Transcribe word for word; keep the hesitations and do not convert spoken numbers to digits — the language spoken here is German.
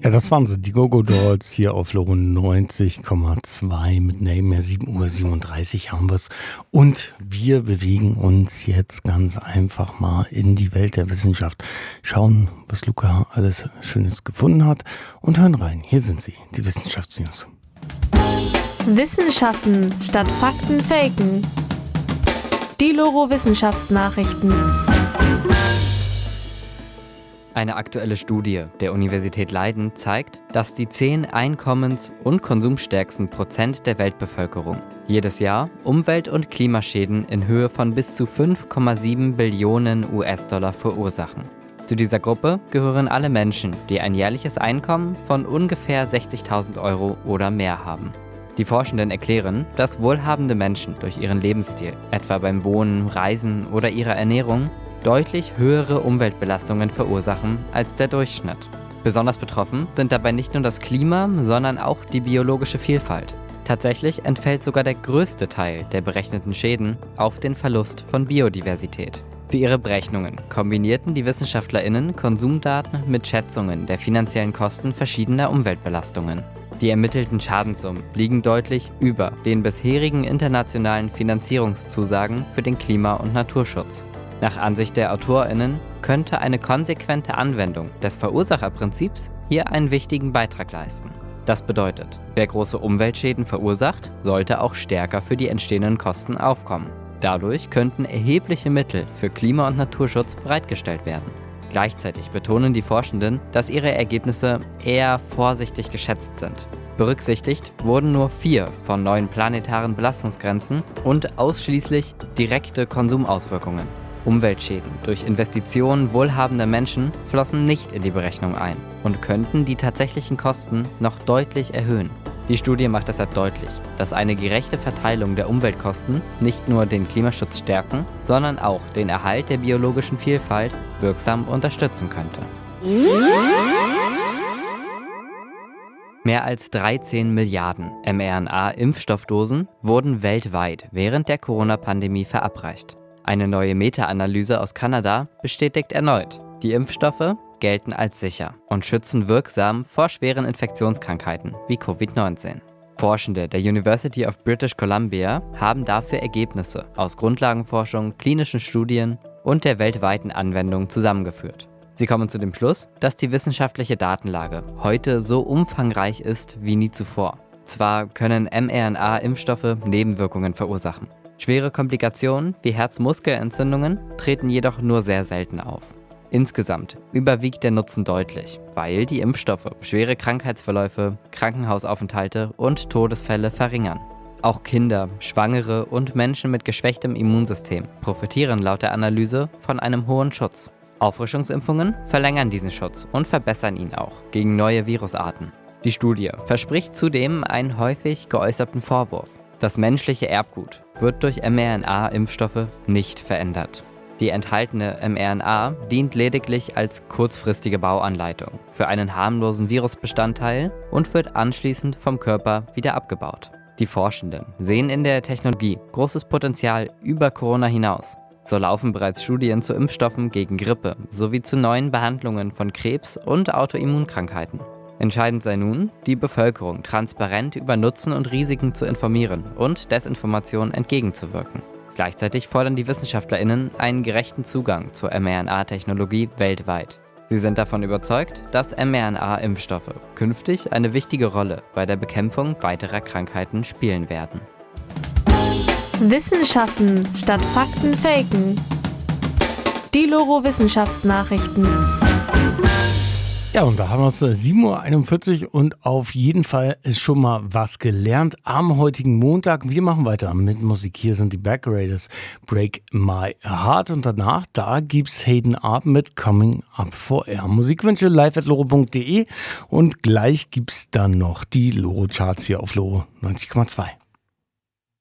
Ja, das waren sie, die Go-Go Dolls hier auf Loro neunzig Komma zwei mit Name. sieben Uhr siebenunddreißig haben wir es. Und wir bewegen uns jetzt ganz einfach mal in die Welt der Wissenschaft. Schauen, was Luca alles Schönes gefunden hat und hören rein. Hier sind sie, die Wissenschaftsnews. Wissenschaften statt Fakten faken. Die Loro Wissenschaftsnachrichten. Eine aktuelle Studie der Universität Leiden zeigt, dass die zehn einkommens- und konsumstärksten Prozent der Weltbevölkerung jedes Jahr Umwelt- und Klimaschäden in Höhe von bis zu fünf Komma sieben Billionen U S-Dollar verursachen. Zu dieser Gruppe gehören alle Menschen, die ein jährliches Einkommen von ungefähr sechzigtausend Euro oder mehr haben. Die Forschenden erklären, dass wohlhabende Menschen durch ihren Lebensstil, etwa beim Wohnen, Reisen oder ihrer Ernährung, deutlich höhere Umweltbelastungen verursachen als der Durchschnitt. Besonders betroffen sind dabei nicht nur das Klima, sondern auch die biologische Vielfalt. Tatsächlich entfällt sogar der größte Teil der berechneten Schäden auf den Verlust von Biodiversität. Für ihre Berechnungen kombinierten die WissenschaftlerInnen Konsumdaten mit Schätzungen der finanziellen Kosten verschiedener Umweltbelastungen. Die ermittelten Schadenssummen liegen deutlich über den bisherigen internationalen Finanzierungszusagen für den Klima- und Naturschutz. Nach Ansicht der AutorInnen könnte eine konsequente Anwendung des Verursacherprinzips hier einen wichtigen Beitrag leisten. Das bedeutet, wer große Umweltschäden verursacht, sollte auch stärker für die entstehenden Kosten aufkommen. Dadurch könnten erhebliche Mittel für Klima- und Naturschutz bereitgestellt werden. Gleichzeitig betonen die Forschenden, dass ihre Ergebnisse eher vorsichtig geschätzt sind. Berücksichtigt wurden nur vier von neun planetaren Belastungsgrenzen und ausschließlich direkte Konsumauswirkungen. Umweltschäden durch Investitionen wohlhabender Menschen flossen nicht in die Berechnung ein und könnten die tatsächlichen Kosten noch deutlich erhöhen. Die Studie macht deshalb deutlich, dass eine gerechte Verteilung der Umweltkosten nicht nur den Klimaschutz stärken, sondern auch den Erhalt der biologischen Vielfalt wirksam unterstützen könnte. Mehr als dreizehn Milliarden mRNA-Impfstoffdosen wurden weltweit während der Corona-Pandemie verabreicht. Eine neue Meta-Analyse aus Kanada bestätigt erneut, die Impfstoffe gelten als sicher und schützen wirksam vor schweren Infektionskrankheiten wie Covid neunzehn. Forschende der University of British Columbia haben dafür Ergebnisse aus Grundlagenforschung, klinischen Studien und der weltweiten Anwendung zusammengeführt. Sie kommen zu dem Schluss, dass die wissenschaftliche Datenlage heute so umfangreich ist wie nie zuvor. Zwar können mRNA-Impfstoffe Nebenwirkungen verursachen. Schwere Komplikationen wie Herzmuskelentzündungen treten jedoch nur sehr selten auf. Insgesamt überwiegt der Nutzen deutlich, weil die Impfstoffe schwere Krankheitsverläufe, Krankenhausaufenthalte und Todesfälle verringern. Auch Kinder, Schwangere und Menschen mit geschwächtem Immunsystem profitieren laut der Analyse von einem hohen Schutz. Auffrischungsimpfungen verlängern diesen Schutz und verbessern ihn auch gegen neue Virusarten. Die Studie verspricht zudem einen häufig geäußerten Vorwurf: Das menschliche Erbgut wird durch mRNA-Impfstoffe nicht verändert. Die enthaltene mRNA dient lediglich als kurzfristige Bauanleitung für einen harmlosen Virusbestandteil und wird anschließend vom Körper wieder abgebaut. Die Forschenden sehen in der Technologie großes Potenzial über Corona hinaus. So laufen bereits Studien zu Impfstoffen gegen Grippe sowie zu neuen Behandlungen von Krebs und Autoimmunkrankheiten. Entscheidend sei nun, die Bevölkerung transparent über Nutzen und Risiken zu informieren und Desinformation entgegenzuwirken. Gleichzeitig fordern die WissenschaftlerInnen einen gerechten Zugang zur mRNA-Technologie weltweit. Sie sind davon überzeugt, dass mRNA-Impfstoffe künftig eine wichtige Rolle bei der Bekämpfung weiterer Krankheiten spielen werden. Wissenschaften statt Fakten faken. Die Loro Wissenschaftsnachrichten. Ja, und da haben wir es sieben Uhr einundvierzig und auf jeden Fall ist schon mal was gelernt am heutigen Montag. Wir machen weiter mit Musik. Hier sind die Back Raiders, Break My Heart, und danach, da gibt's Hayden Arp mit Coming Up For Air. Musikwünsche live at loro punkt de und gleich gibt's dann noch die Loro Charts hier auf Loro neunzig Komma zwei.